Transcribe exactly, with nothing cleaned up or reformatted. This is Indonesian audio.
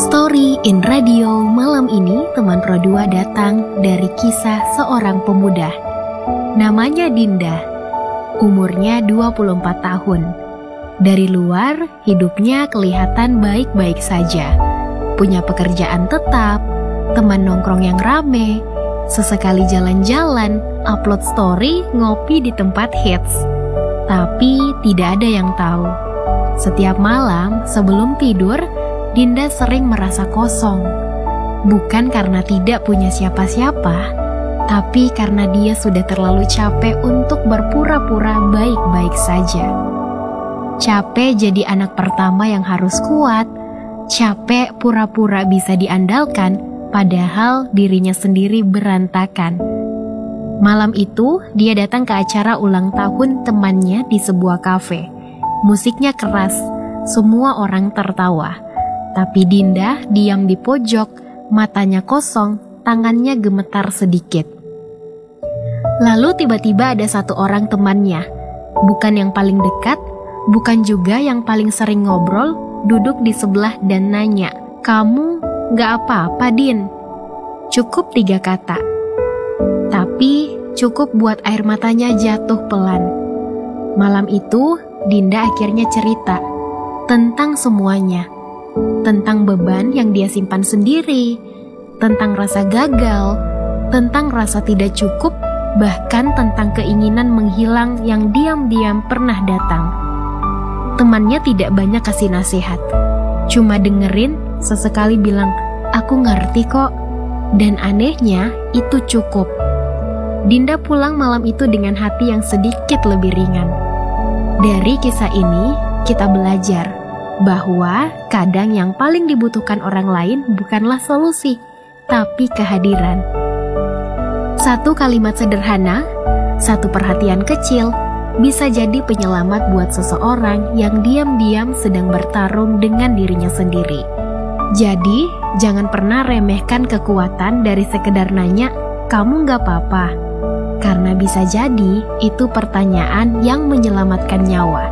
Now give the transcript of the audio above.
Story in Radio malam ini teman Pro dua datang dari kisah seorang pemuda. Namanya Dinda, umurnya dua puluh empat tahun. Dari luar, hidupnya kelihatan baik-baik saja. Punya pekerjaan tetap, teman nongkrong yang rame, sesekali jalan-jalan, upload story, ngopi di tempat hits. Tapi tidak ada yang tahu. Setiap malam sebelum tidur, Dinda sering merasa kosong. Bukan karena tidak punya siapa-siapa, tapi karena dia sudah terlalu capek untuk berpura-pura baik-baik saja. Capek jadi anak pertama yang harus kuat, capek pura-pura bisa diandalkan, padahal dirinya sendiri berantakan. Malam itu, dia datang ke acara ulang tahun temannya di sebuah kafe. Musiknya keras, semua orang tertawa. Tapi Dinda diam di pojok, matanya kosong, tangannya gemetar sedikit. Lalu tiba-tiba ada satu orang temannya, bukan yang paling dekat, bukan juga yang paling sering ngobrol, duduk di sebelah dan nanya, "Kamu gak apa-apa, Din?" Cukup tiga kata. Tapi cukup buat air matanya jatuh pelan. Malam itu, Dinda akhirnya cerita tentang semuanya. Tentang beban yang dia simpan sendiri, tentang rasa gagal, tentang rasa tidak cukup, bahkan tentang keinginan menghilang yang diam-diam pernah datang. Temannya tidak banyak kasih nasihat, cuma dengerin, sesekali bilang, "Aku ngerti kok." Dan anehnya, itu cukup. Dinda pulang malam itu dengan hati yang sedikit lebih ringan. Dari kisah ini, kita belajar bahwa kadang yang paling dibutuhkan orang lain bukanlah solusi, tapi kehadiran. Satu kalimat sederhana, satu perhatian kecil, bisa jadi penyelamat buat seseorang yang diam-diam sedang bertarung dengan dirinya sendiri. Jadi, jangan pernah remehkan kekuatan dari sekedar nanya, "Kamu gak apa-apa?" Karena bisa jadi itu pertanyaan yang menyelamatkan nyawa.